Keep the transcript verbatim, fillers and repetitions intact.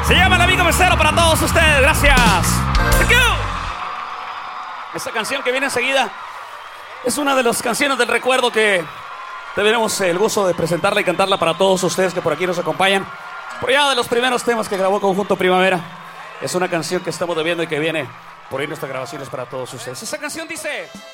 Se llama El Amigo Mesero para todos ustedes. Gracias. Thank you. Esta canción que viene enseguida es una de las canciones del recuerdo que tenemos el gusto de presentarla y cantarla para todos ustedes que por aquí nos acompañan. Por allá de los primeros temas que grabó Conjunto Primavera. Es una canción que estamos debiendo y que viene por ahí nuestras grabaciones para todos ustedes. Esa canción dice...